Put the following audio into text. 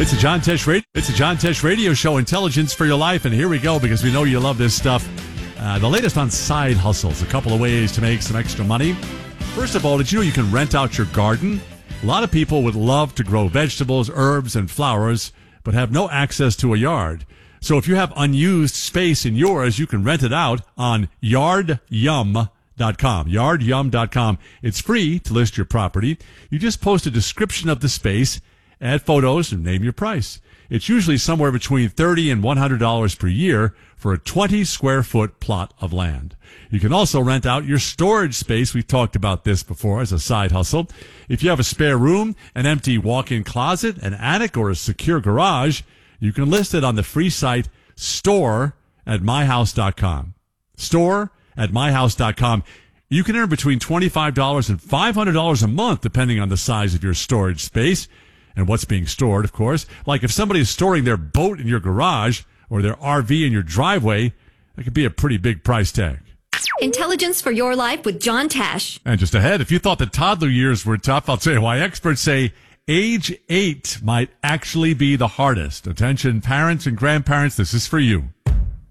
It's a John Tesh radio show, Intelligence for Your Life, and here we go because we know you love this stuff. The latest on side hustles, a couple of ways to make some extra money. First of all, did you know you can rent out your garden? A lot of people would love to grow vegetables, herbs, and flowers, but have no access to a yard. So if you have unused space in yours, you can rent it out on YardYum.com. YardYum.com. It's free to list your property. You just post a description of the space, add photos, and name your price. It's usually somewhere between $30 and $100 per year for a 20-square-foot plot of land. You can also rent out your storage space. We've talked about this before as a side hustle. If you have a spare room, an empty walk-in closet, an attic, or a secure garage, you can list it on the free site store@myhouse.com. Store@myhouse.com. You can earn between $25 and $500 a month, depending on the size of your storage space and what's being stored, of course. Like if somebody is storing their boat in your garage or their RV in your driveway, that could be a pretty big price tag. Intelligence for Your Life with John Tesh. And just ahead, if you thought the toddler years were tough, I'll tell you why experts say age 8 might actually be the hardest. Attention, parents and grandparents, this is for you.